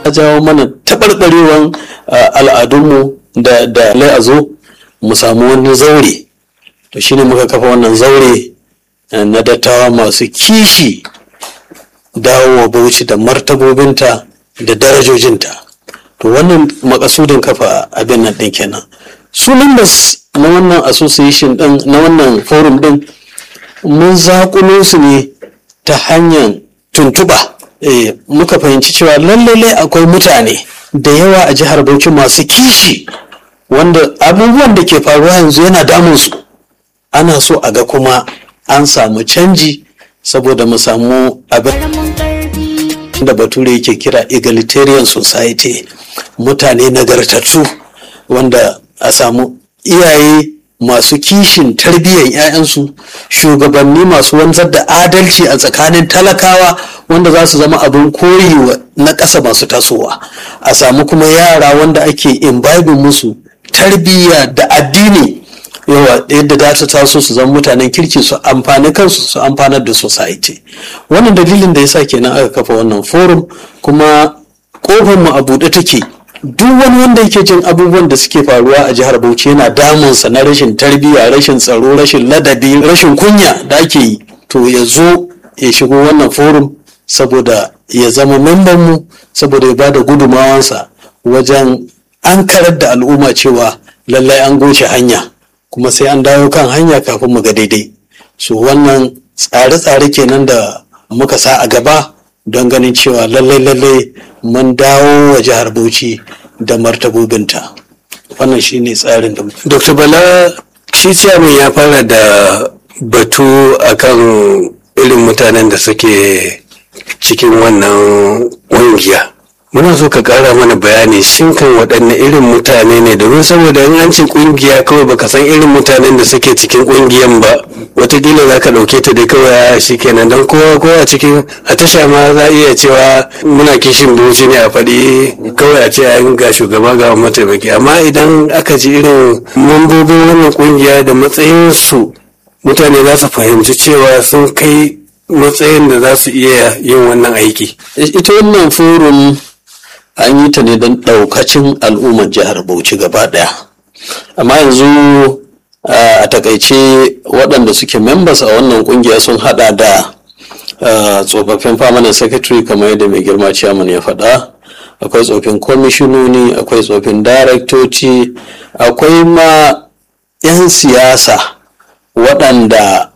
jawo mana taɓarɓarewan al'adunmu da lai a zo mu samu wani zaure. To shine muka kafa wannan zaure na dattawa masu kishi dawowa Bauchi da martabobinta da darajojinta. To wannan makasudin kafa abin nan ɗin kenan. Su members na wannan association ɗin, na wannan forum ɗin, mun zaƙulo su ne ta hanyar tuntuɓa. Muka fahimci cewa lallai akwai mutane da yawa a jihar Bauchi masu kishi wanda abubuwan da ke faruwa yanzu yana damunsu. Ana so a ga kuma an samu canji saboda mu samu abin da bature yake kira egalitarian society, mutane nagartattu, wanda a samu iyaye masu kishin tarbiyyar 'ya'yansu, shugabanni masu wanzar da adalci a tsakanin talakawa wanda za su zama abin koyi na ƙasa masu tasowa, a samu kuma yara wanda ake imbibing musu tarbiyya da addini yawa yadda za ta taso su zama mutanen kirki, su amfani kansu, su amfanar da society. Wannan dalilin da yasa kenan aka kafa wannan forum, kuma kofar mu a buɗe take. Duk wani wanda yake jin abubuwan da suke faruwa a jihar Bauchi yana damunsa na rashin tarbiyya, rashin tsaro, rashin ladabi, rashin kunya da ake yi, to ya zo ya shigo wannan forum saboda ya zama memban mu, saboda ya bada gudumawansa wajen an karar da al'umma cewa lallai an goce hanya, kuma sai an dawo kan hanya kafin mu ga daidai. So wannan tsare-tsare kenan da muka sa a gaba don ganin cewa lallai mun dawo wa jihar Bauchi da martabobinta. Wannan shine tsarin da Dr. Bala, shi ciyaman ya fara da batu akan irin mutanen da suke cikin wannan ƙungiya. Muna so ka ƙara mana bayani shin kan waɗanne irin mutane ne, domin saboda in an ce ƙungiya kawai baka san irin mutanen da suke cikin ƙungiyan ba, watakila za ka ɗauke ta dai kawai shi kenan, don kowa a cikin a tasha ma za a iya cewa muna kishin Bauchi ne a faɗi kawai a ce an ga shugaba ga mataimaki, amma idan aka ji irin mambobin wannan ƙungiya da matsayinsu, mutane za su fahimci cewa sun kai matsayin da za su iya yin wannan aiki. Ita wannan forum an yi ta ne don ɗaukacin al'ummar jihar Bauchi gaba ɗaya, amma yanzu a takaice waɗanda suke members a wannan ƙungiya sun haɗa da tsofaffin permanent secretary kamar yadda mai girma chairman ya faɗa, akwai tsofin kwamishinoni, akwai tsofin daraktoci, akwai ma 'yan siyasa waɗanda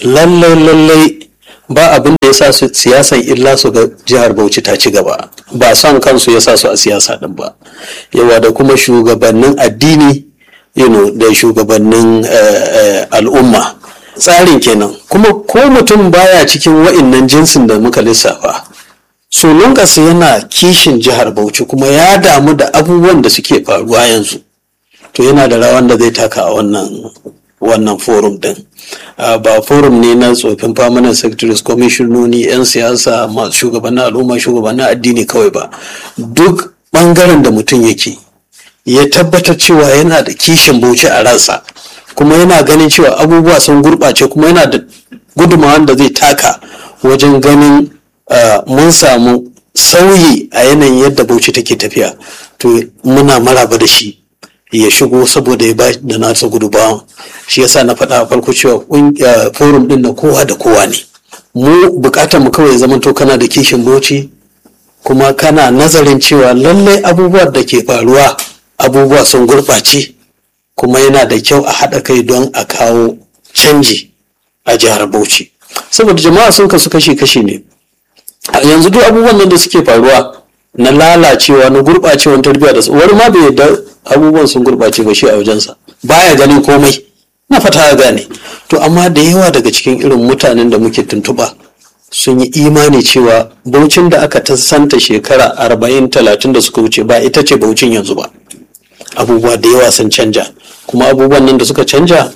lallai ba abin da ya sa su siyasan illa su ga jihar Bauchi ta ci gaba, ba son kansu ya sa su a siyasa din ba. Yawa da kuma shugabannin addini, da shugabannin al'umma. Tsarin kenan. Kuma ko mutum baya cikin wa'innan jinsin da muka lissafa, Solongas yana kishin jihar Bauchi kuma ya damu da abubuwan da suke faruwa yanzu, to yana da rawan da zai taka a wannan forum din. Ba forum ne na tsofin permanent secretaries, commissiononi, 'yan siyasa, masu shugabannin al'umma, shugabannin addini kawai ba. Duk bangaren da mutum yake ya tabbatar cewa yana da kishin Bauchi a ransa, kuma yana ganin cewa abubuwa sun gurɓace, kuma yana da gudunmawar da zai taka wajen ganin mun samu sauyi a yanayin yadda Bauchi take tafiya, to muna maraba da shi ya shigo saboda ya ba da nasa gudubawan. Shi yasa na faɗa a farko cewa forum ɗin na kowa da kowa ne. Mu bukatar mu kawai zaman to kana da kishin Bauchi, kuma kana nazarin cewa lallai abubuwan da ke faruwa abubuwa sun gurɓace, kuma yana da kyau a haɗa kai don a kawo canji a jihar Bauchi. Saboda jama'a sun kasu kashi-kashi ne. Yanzu duk abubuwan nan da suke faruwa na lalacewa, na gurɓacewan tarbiyya da wani ma bai yadda abubuwan sun gurɓace ba shi a wajensa, baya ganin komai, na fata ya gane. To amma da yawa daga cikin irin mutanen da muke tuntuɓa sun yi imani cewa Bauchin da aka tasanta shekara 40-30 da suka wuce ba ita ce Bauchin yanzu ba. Abubuwa da yawa sun canja, kuma abubuwan nan da suka canja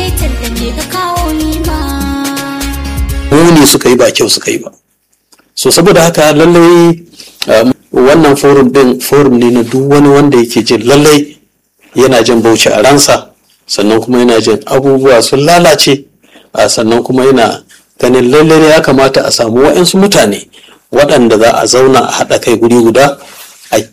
muni suka yi, ba kyau suka yi ba. So saboda haka lallai wannan forum din forum ne na duk wani wanda yake jin lallai yana jin Bauchi a ransa, sannan kuma yana jin abubuwa sun lalace, sannan kuma yana ganin lallai ya kamata a samu wa'yansu mutane waɗanda za a zauna a haɗa kai guri guda a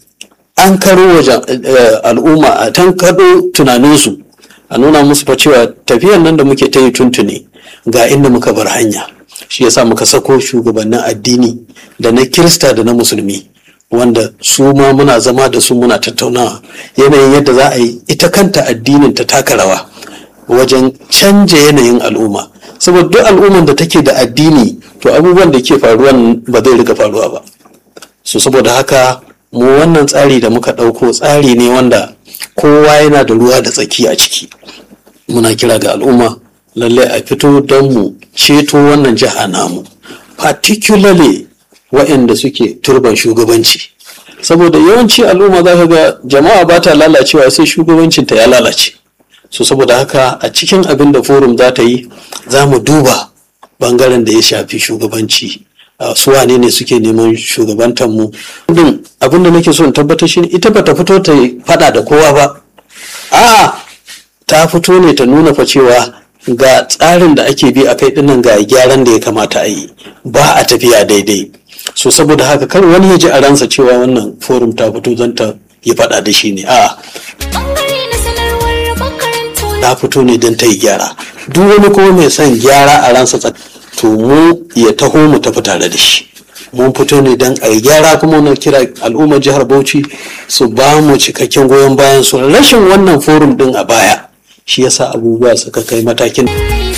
an karo wajen al'umma a tankado tunaninsu a nuna musu fa cewa tafiyan nan da muke ta yi tuntuni ga inda muka bar hanya. Shi yasa muka sako shugabannin addini da na kirista da na musulmi wanda su ma muna zama da su muna tattaunawa yanayin yadda za a yi ita kanta addinin ta taka rawa wajen canja yanayin al'umma, saboda duk al'umman da take da addini to abubuwan da ke faruwa ba zai riga faruwa ba. So saboda haka mu wannan tsari da muka ɗauko tsari ne wanda kowa yana da ruwa da tsaki a ciki. Muna kira ga al'umma lallai a fito don mu ceto wannan jiha namu, particularly waɗanda suke turban shugabanci, saboda yawanci al'umma za ka ga jama'a ba ta lalacewa sai shugabancinta ya lalace. So saboda haka a cikin abin da forum za ta yi za mu duba bangaren da ya shafi shugabanci, su wane ne suke neman shugabantanmu. Abin da nake so in tabbatar shi ita ba ta fito ta fada da kowa ba, a'a ta fito ne ta nuna fa cewa ga tsarin da ake bi a kai dinnan ga gyaran da ya kamata a yi, ba a tafiya daidai. So saboda haka kar wani ya ji a ransa cewa wannan forum ta fito don ta yi fada da shi ne, a'a ta fito ne don ta yi gyara. Duk wani kuma mai son gyara a ransa to mu ya taho mu tafi tare da shi. Mun fito ne don a yi gyara, kuma na kira al'ummar jihar Bauchi su ba mu cikakken goyon bayan su. Rashin wannan forum din a baya shi yasa abubuwa suka kai matakin